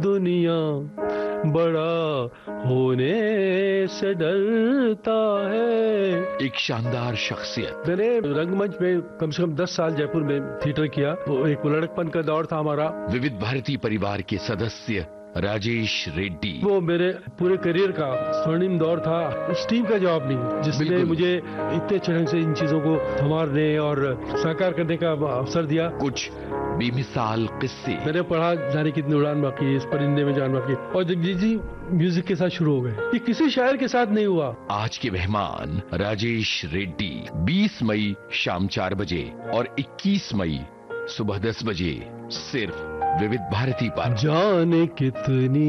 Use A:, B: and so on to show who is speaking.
A: दुनिया बड़ा होने से डरता है।
B: एक शानदार शख्सियत।
A: मैंने रंगमंच में कम से कम 10 साल जयपुर में थिएटर किया। वो एक लड़कपन का दौर था हमारा।
B: विविध भारती परिवार के सदस्य राजेश रेड्डी।
A: वो मेरे पूरे करियर का स्वर्णिम दौर था। उस टीम का जवाब नहीं जिसने मुझे इतने अच्छे ढंग से इन चीजों को संवारने और साकार करने का अवसर दिया।
B: कुछ बेमिसाल किस्से।
A: मैंने पढ़ा जाने कितनी उड़ान बाकी है, इस परिंदे में जान बाकी, और जगजीत जी म्यूजिक के साथ शुरू हो गए। ये किसी शायर के साथ नहीं हुआ।
B: आज के मेहमान राजेश रेड्डी 20 मई शाम 4 बजे और 21 मई सुबह 10 बजे सिर्फ विविध भारती पर।
A: जाने कितनी